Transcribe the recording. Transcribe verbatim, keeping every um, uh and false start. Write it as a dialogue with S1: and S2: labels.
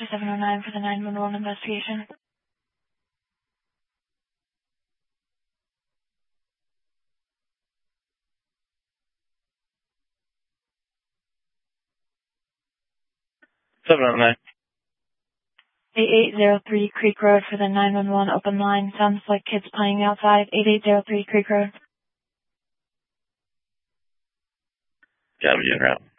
S1: to seven oh nine for the nine one one investigation.
S2: seven oh nine.
S1: eight eight zero three Creek Road for the nine one one open line. Sounds like kids playing outside. eight eight zero three Creek Road.
S2: Got to be en route.